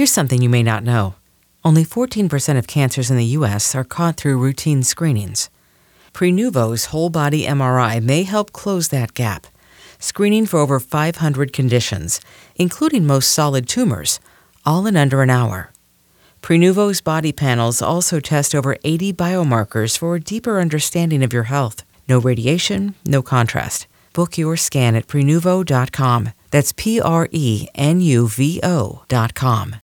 Here's something you may not know. Only 14% of cancers in the U.S. are caught through routine screenings. Prenuvo's whole-body MRI may help close that gap, screening for over 500 conditions, including most solid tumors, all in under an hour. Prenuvo's body panels also test over 80 biomarkers for a deeper understanding of your health. No radiation, no contrast. Book your scan at Prenuvo.com. That's Prenuvo.com.